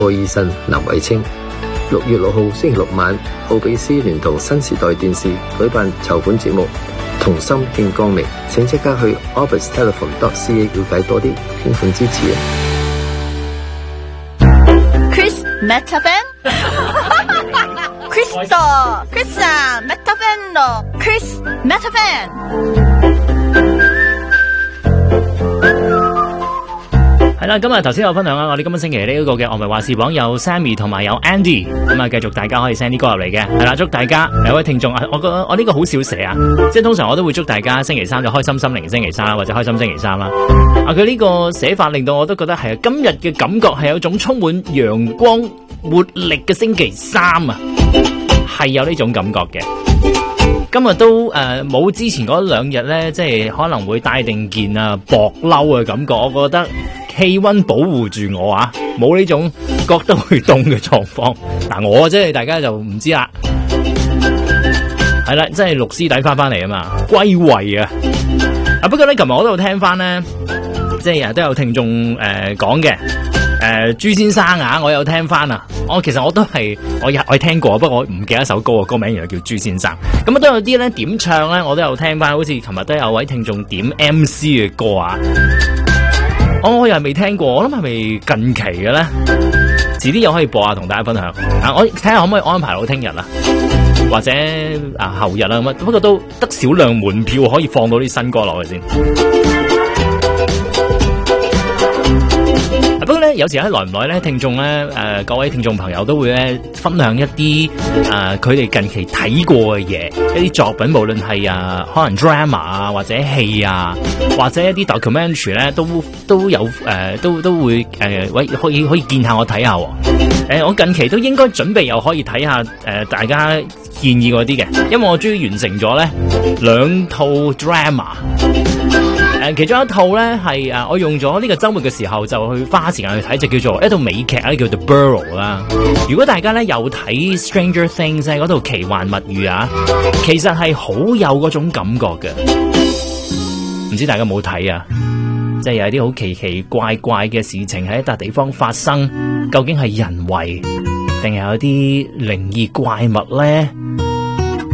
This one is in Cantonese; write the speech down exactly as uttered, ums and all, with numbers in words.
科醫生林偉清。六月六號星期六晚，奧比斯聯同新時代電視舉辦籌款節目《同心獻光明》，請即刻去 orbis telephone dot c a 了解多啲，捐款支持啊 Chris Metafan Crystal Chris 啊 Metafan 咯 Chris Metafan。 係啦，今日頭先有分享啦，我哋今個星期呢個嘅我咪話事榜有 Sammy 同埋有 Andy， 咁啊繼續大家可以 send 啲歌入嚟嘅，係啦，祝大家兩位聽眾啊，我覺得我呢個好少寫啊，即係通常我都會祝大家星期三就開心心靈星期三啦，或者開心星期三啦。啊，佢呢個寫法令到我都覺得係今日嘅感覺係有種充滿陽光活力嘅星期三啊，係有呢種感覺嘅。今日都誒冇、呃、之前嗰兩日咧，即係可能會帶定件啊薄褸嘅感覺，我覺得氣溫保護住我啊，冇呢種覺得會凍嘅狀況。嗱，我即係大家就唔知啦，係啦，即係綠絲底翻翻嚟啊嘛，歸位啊！啊不過咧，琴日我都有聽翻咧，即係都有聽眾誒講嘅。誒、呃，朱先生啊，我有聽翻啊，我其實我都係我有我聽過，不過我唔記得首歌啊，歌名原來叫朱先生。咁啊都有啲咧點唱咧，我都有聽翻，好似琴日都有位聽眾點 M C 嘅歌啊，我我又係未聽過，我諗係咪近期嘅咧？遲啲又可以播下同大家分享啊！我睇下可唔可以安排到聽日啊，或者啊後日啦咁啊，不過都得少量門票可以放到啲新歌落去先。不過咧，有時喺耐唔耐咧，聽眾咧，誒、呃，各位聽眾朋友都會咧分享一啲誒，佢哋近期睇過嘅嘢，一啲作品，無論係啊，可能 drama 啊，或者戲啊，或者一啲 documentary 咧，都都有誒、呃，都都會誒，喂、呃，可以可以見下我睇下。誒、呃，我近期都應該準備又可以睇下誒、呃，大家建議嗰啲嘅，因為我終於完成咗咧兩套 drama。誒，其中一套咧係誒，我用咗呢個周末嘅時候就去花時間去睇，就叫做一套美劇咧，叫做 The Burrow 啦。如果大家咧有睇 Stranger Things 嗰套奇幻物語啊，其實係好有嗰種感覺嘅。唔知大家有冇睇啊？即係有啲好奇奇怪怪嘅事情喺一笪地方發生，究竟係人為定係有啲靈異怪物咧？